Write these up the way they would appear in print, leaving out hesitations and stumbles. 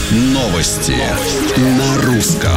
Новости на русском.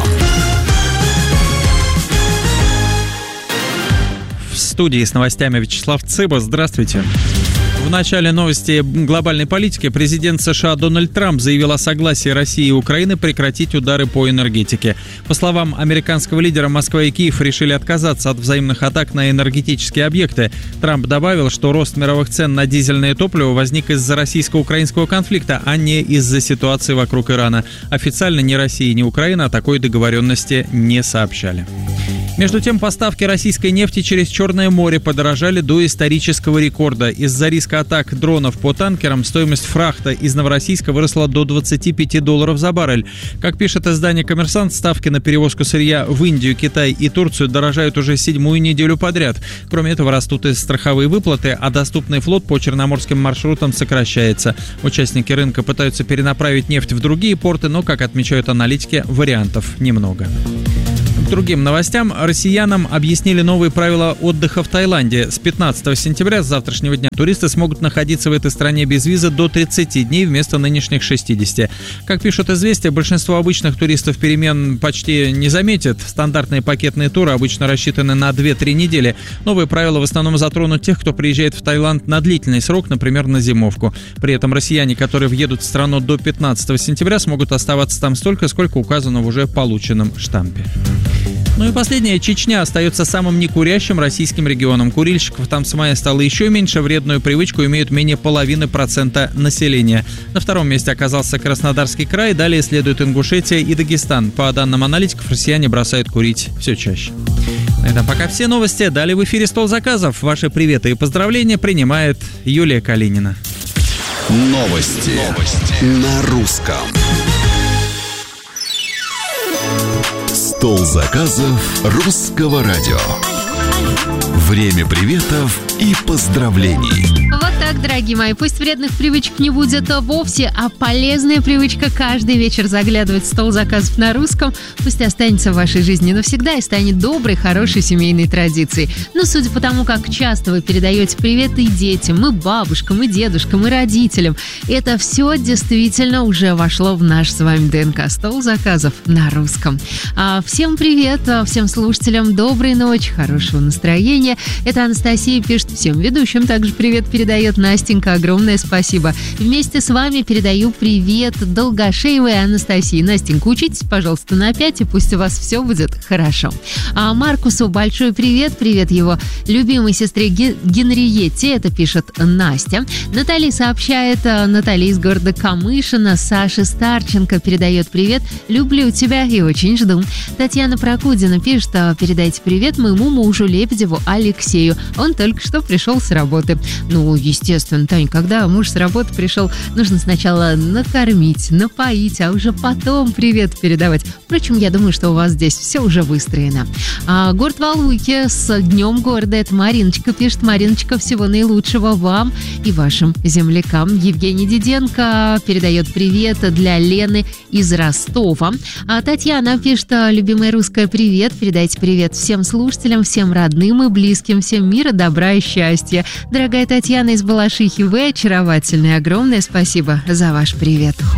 В студии с новостями Вячеслав Цыба. Здравствуйте. В начале новости глобальной политики президент США Дональд Трамп заявил о согласии России и Украины прекратить удары по энергетике. По словам американского лидера, Москва и Киев решили отказаться от взаимных атак на энергетические объекты. Трамп добавил, что рост мировых цен на дизельное топливо возник из-за российско-украинского конфликта, а не из-за ситуации вокруг Ирана. Официально ни Россия, ни Украина о такой договоренности не сообщали. Между тем, поставки российской нефти через Черное море подорожали до исторического рекорда. Из-за риска атак дронов по танкерам стоимость фрахта из Новороссийска выросла до $25 за баррель. Как пишет издание «Коммерсант», ставки на перевозку сырья в Индию, Китай и Турцию дорожают уже 7-ю неделю подряд. Кроме этого, растут и страховые выплаты, а доступный флот по черноморским маршрутам сокращается. Участники рынка пытаются перенаправить нефть в другие порты, но, как отмечают аналитики, вариантов немного. К другим новостям. Россиянам объяснили новые правила отдыха в Таиланде. С 15 сентября, с завтрашнего дня, туристы смогут находиться в этой стране без визы до 30 дней вместо нынешних 60. Как пишут «Известия», большинство обычных туристов перемен почти не заметят. Стандартные пакетные туры обычно рассчитаны на 2-3 недели. Новые правила в основном затронут тех, кто приезжает в Таиланд на длительный срок, например, на зимовку. При этом россияне, которые въедут в страну до 15 сентября, смогут оставаться там столько, сколько указано в уже полученном штампе. Ну и последнее. Чечня остается самым некурящим российским регионом. Курильщиков там с мая стало еще меньше. Вредную привычку имеют менее 0,5% населения. На втором месте оказался Краснодарский край. Далее следует Ингушетия и Дагестан. По данным аналитиков, россияне бросают курить все чаще. На этом пока все новости. Далее в эфире «Стол заказов». Ваши приветы и поздравления принимает Юлия Калинина. Новости на русском. Стол заказов русского радио. Время приветов и поздравлений. Вот так, дорогие мои. Пусть вредных привычек не будет вовсе, а полезная привычка каждый вечер заглядывать в стол заказов на русском пусть останется в вашей жизни навсегда и станет доброй, хорошей семейной традицией. Но судя по тому, как часто вы передаете привет и детям, и бабушкам, и дедушкам, и родителям, это все действительно уже вошло в наш с вами ДНК. Стол заказов на русском. Всем привет, всем слушателям доброй ночи, хорошего настроения. Это Анастасия пишет всем ведущим. Также привет передает Настенька. Огромное спасибо. Вместе с вами передаю привет Долгошеевой Анастасии. Настенька, учитесь, пожалуйста, на 5, и пусть у вас все будет хорошо. А Маркусу большой привет. Привет его любимой сестре Генриетте. Это пишет Настя. Наталья сообщает, Наталья из города Камышино. Саша Старченко передает привет. Люблю тебя и очень жду. Татьяна Прокудина пишет, передайте привет моему мужу Лебедеву Алексею. Он только что пришел с работы. Ну, естественно, Тань, когда муж с работы пришел, нужно сначала накормить, напоить, а уже потом привет передавать. Впрочем, я думаю, что у вас здесь все уже выстроено. Город Валуйки с Днем города. Это Мариночка пишет. Мариночка, всего наилучшего вам и вашим землякам. Евгений Диденко передает привет для Лены из Ростова. Татьяна пишет, любимая русская, привет. Передайте привет всем слушателям, всем родным и близким, всем мира, добра и счастья. Дорогая Татьяна из Балашихи, вы очаровательная. Огромное спасибо за ваш привет.